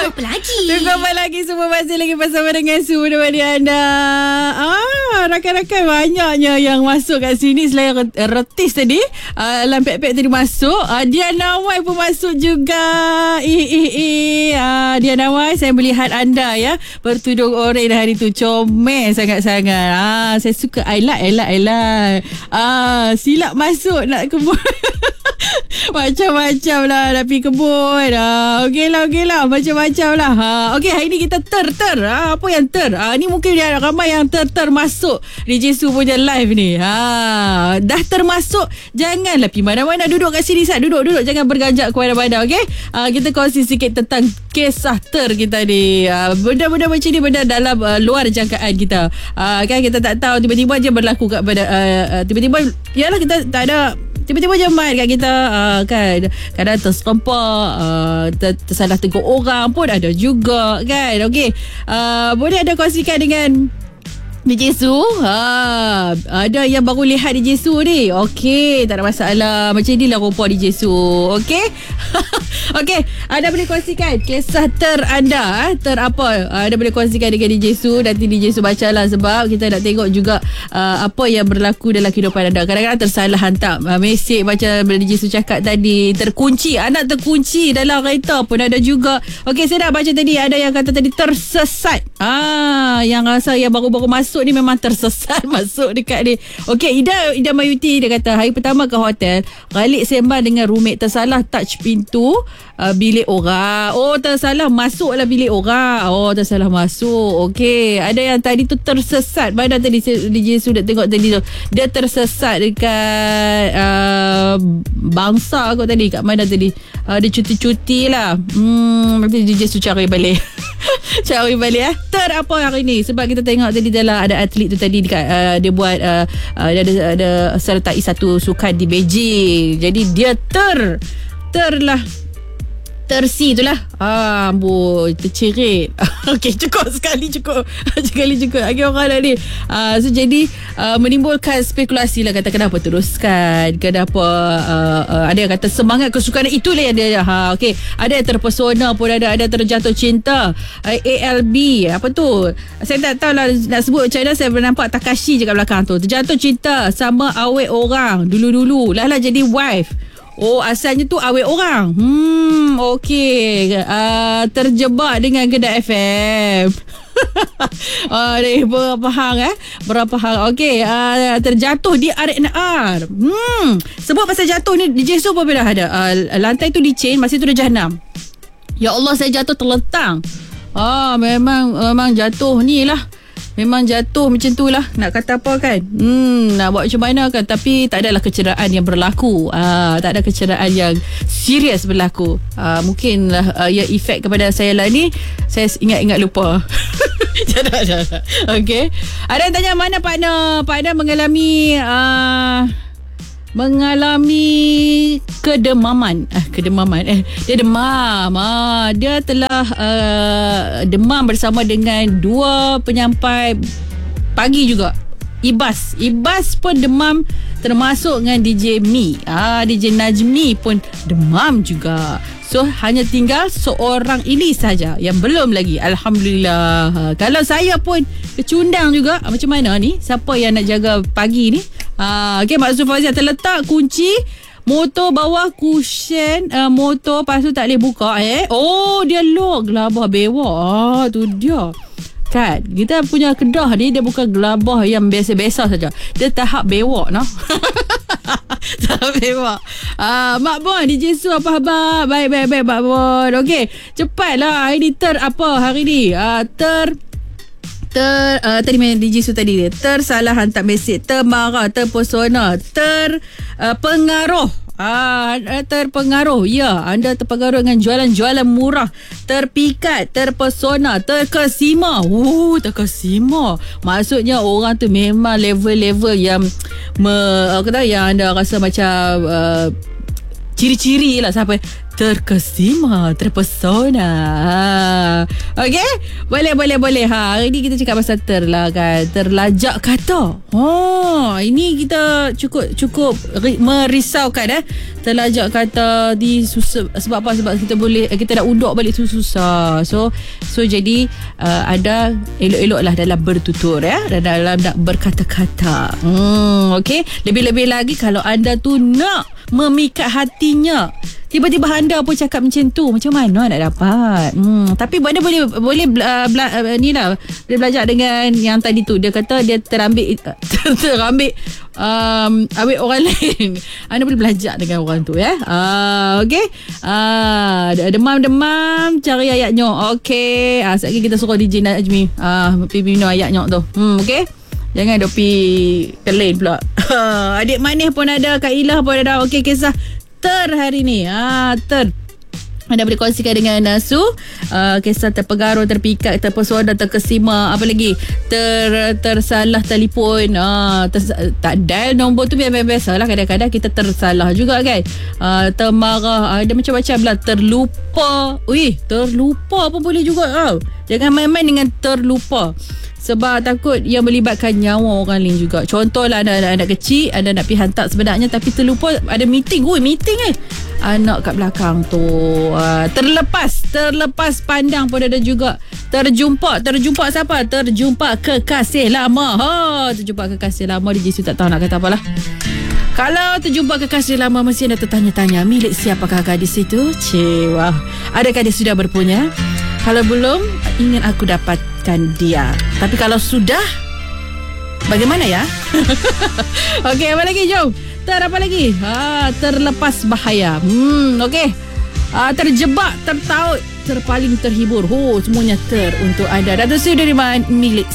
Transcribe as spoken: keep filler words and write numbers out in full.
apa lagi? Tunggu apa lagi? Semua masih lagi bersama dengan Su menemani anda. Ah, rakan-rakan banyaknya yang masuk kat sini. Selain retis tadi, uh, Lampek-pek tadi masuk, uh, Diana Wai pun masuk juga. Eh, eh, eh. Uh, Diana Wai, saya melihat anda ya bertudung oranye hari tu. Comel sangat-sangat. Ah, saya suka. I like, I like, I like. Ah, silap masuk nak kebun. Macam-macam lah nak pergi kebun. Ah, okey lah, okey lah. Macam-macam lah. Ha, okey, hari ni kita ter-ter. Ha, apa yang ter? Ha, ni mungkin dia ramai yang ter-ter masuk D J Su punya live ni. Ha, dah termasuk. Janganlah pergi mana-mana. Duduk kat sini, Sat. Duduk-duduk. Jangan berganjak ke mana-mana. Okey? Ha, kita kongsi sikit tentang kisah ter kita ni. Ha, benda-benda macam ni benda dalam uh, luar jangkaan kita. Ha, kan kita tak tahu. Tiba-tiba je berlaku kat pada uh, uh, tiba-tiba. Yalah, kita tak ada. Tiba-tiba je mat kat kita, uh, kan. Kadang terserempak, uh, ter- tersalah tegur orang pun ada juga, kan. Okey, uh, boleh ada kongsikan dengan D J Su. Ha, ada yang baru lihat D J Su ni. Okey, tak ada masalah. Macam inilah rupa D J Su. Okey. Okey, anda boleh kongsikan kisah ter anda, eh? Ter apa? Anda boleh kongsikan dengan D J Su. Nanti D J Su bacalah, sebab kita nak tengok juga uh, apa yang berlaku dalam kehidupan anda. Kadang-kadang tersalah hantar uh, mesej macam D J Su cakap tadi, terkunci, anak terkunci dalam kereta pun ada juga. Okey, saya dah baca tadi, ada yang kata tadi tersesat. Ah, yang rasa yang baru-baru masuk Masuk ni memang tersesat masuk dekat ni. Okey, Ida Ida Mayuti dia kata hari pertama ke hotel, Galik sembang dengan roommate, tersalah touch pintu uh, bilik orang. Oh, tersalah masuklah bilik orang. Oh, tersalah masuk. Okey, ada yang tadi tu tersesat. Mana tadi D J sudah tengok tadi tu. Dia tersesat dekat uh, Bangsa kot tadi. Kat mana tadi? Uh, dia cuti-cuti lah. Hmm, nanti D J su cari balik. Cari balik eh. Ter apa hari ni? Sebab kita tengok tadi dalam ada atlet tu tadi dekat, uh, dia buat uh, uh, dia ada, ada sertai satu sukan di Beijing. Jadi dia ter ter lah tersi tu lah. Ah, amboi, tercerit. Okey, cukup sekali cukup. Sekali cukup. Lagi orang dah ni. Ah, so jadi uh, menimbulkan spekulasi lah, kata kenapa teruskan, kenapa uh, uh, ada yang kata semangat kesukaan itulah yang dia. Ha, okey. Ada yang terpesona pun ada, ada terjatuh cinta. Uh, A L B apa tu? Saya tak tahu lah nak sebut macam mana. Saya nampak Takashi je kat belakang tu. Terjatuh cinta sama awet orang dulu-dulu. Lah lah jadi wife. Oh, asalnya tu awet orang. Hmm, okey. Uh, terjebak dengan Kedah F M. Oh, ni berapa hang eh? Berapa hang. Okey, uh, terjatuh di R N R. Hmm, sebab pasal jatuh ni D J Su pun dah ada. Uh, lantai tu licin, masa tu dah jahanam. Ya Allah, saya jatuh terlentang. Ah, memang memang jatuh ni lah. Memang jatuh macam tu lah. Nak kata apa kan? Hmm, nak buat macam mana kan? Tapi tak adalah kecederaan yang berlaku. Ah, tak ada kecederaan yang serius berlaku. Ah, mungkin lah uh, ya efek kepada saya lah ni. Saya ingat-ingat lupa. Jangan, jangan. Okay. Ada yang tanya mana partner? Partner mengalami uh, mengalami kedemaman. Ah, kedemaman. Eh, dia demam. Ah, dia telah uh, demam bersama dengan dua penyampai pagi juga. Ibas. Ibas pun demam, termasuk dengan D J Mi. Ah, D J Najmi pun demam juga. So, hanya tinggal seorang ini saja yang belum lagi. Alhamdulillah. Ha, kalau saya pun kecundang juga, macam mana ni? Siapa yang nak jaga pagi ni? Ha, okay, Mak Zulfazia terletak kunci motor bawah cushion uh, motor, lepas tu tak boleh buka eh. Oh, dia lock gelabah bewak. Ah, tu dia. Kan, kita punya Kedah ni dia bukan gelabah yang biasa-biasa saja. Dia tahap bewak noh. Tahap bewak. Ah, Mak Bon, D J Su apa khabar? Baik-baik-baik Mak Bon. Okey, cepatlah. Hari ni ter apa hari ni? Ah, ter Ter uh, tadi main D J Su tadi dia tersalah hantar mesej, termarah, terpesona, ter uh, pengaruh. Ah, terpengaruh. Ya, anda terpengaruh dengan jualan-jualan murah, terpikat, terpesona, terkesima. Uh, terkesima. Maksudnya orang tu memang level-level yang me, apa kata, yang anda rasa macam uh, ciri-ciri lah siapa terkesima, terpesona. Ha. Okey? Boleh, boleh, boleh. Ha, hari ni kita cakap pasal ter lah kan. Terlajak kata. Oh, ini kita cukup cukup merisaukan eh. Terlajak kata di susah, sebab apa? Sebab kita boleh kita nak undur balik tu susah. So so jadi uh, ada elok-elok lah dalam bertutur ya, dan dalam nak berkata-kata. Hmm, okey. Lebih-lebih lagi kalau anda tu nak memikat hatinya, tiba-tiba anda pun cakap macam tu, macam mana nak dapat? Hmm, tapi anda boleh boleh uh, bela, uh, ni lah, dia belajar dengan yang tadi tu. Dia kata dia terambil ter, terambil um, ambil orang lain. Anda boleh belajar dengan orang tu ya. Uh, Okey. Uh, demam-demam cari ayat nyok. Okey. Ah, uh, sekejap kita suruh D J Najmi ah uh, pergi minum ayat nyok tu. Hmm, okey. Jangan dok pi kelain pula. Adik manis pun ada, Kak Ilah pun ada. Okey, kisah ter hari ni. Ah, ter. Anda boleh kongsikan dengan Nasu uh, kisah terpengaruh, terpikat, terpesona, terkesima, apa lagi? Ter tersalah telefon. Ah, ter, tak dial nombor tu biasa-biasa lah. Kadang-kadang kita tersalah juga kan. Uh, termarah, ada macam-macam lah. Terlupa. Ui, terlupa pun boleh juga tau. Jangan main-main dengan terlupa. Sebab takut yang melibatkan nyawa orang lain juga. Contohlah anak-anak anak kecil, anda nak pergi hantar sebenarnya tapi terlupa ada meeting. Ui, meeting eh. Anak kat belakang tu. Uh, terlepas, terlepas pandang pun ada juga. Terjumpa, terjumpa siapa? Terjumpa kekasih lama. Ha, terjumpa kekasih lama. D J Su tak tahu nak kata apalah. Kalau terjumpa kekasih lama, mesti anda tertanya-tanya, milik siapakah gadis itu? Cewa. Adakah dia sudah berpunya? Kalau belum, ingin aku dapatkan dia. Tapi kalau sudah, bagaimana ya? Okey, apa lagi? Jom. Ter apa lagi? Ha, terlepas bahaya. Hmm, okey. Ha, terjebak, tertaut, terpaling terhibur. Oh, semuanya ter untuk anda. Dato' Sri Dariman, milik